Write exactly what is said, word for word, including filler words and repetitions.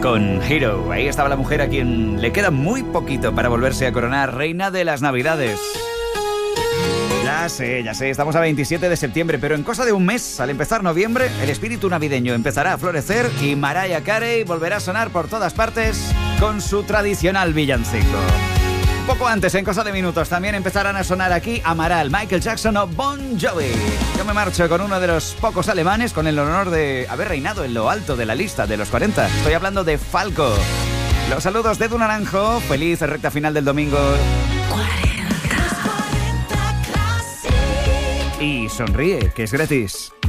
con Hero. Ahí estaba la mujer a quien le queda muy poquito para volverse a coronar reina de las Navidades. Ya sé, ya sé, estamos a veintisiete de septiembre, pero en cosa de un mes, al empezar noviembre, el espíritu navideño empezará a florecer y Mariah Carey volverá a sonar por todas partes con su tradicional villancico. Un poco antes, en cosa de minutos, también empezarán a sonar aquí Amaral, Michael Jackson o Bon Jovi. Yo me marcho con uno de los pocos alemanes con el honor de haber reinado en lo alto de la lista de los cuarenta. Estoy hablando de Falco. Los saludos de Edu Naranjo. Feliz recta final del domingo. Y sonríe, que es gratis.